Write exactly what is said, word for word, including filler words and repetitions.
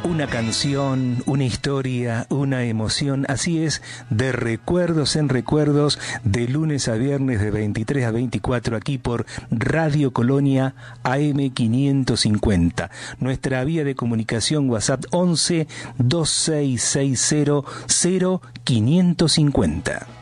Una canción, una historia, una emoción, así es, de recuerdos en recuerdos, de lunes a viernes de veintitrés a veinticuatro, aquí por Radio Colonia A M quinientos cincuenta. Nuestra vía de comunicación WhatsApp once, dos seis seis cero, cero quinientos cincuenta.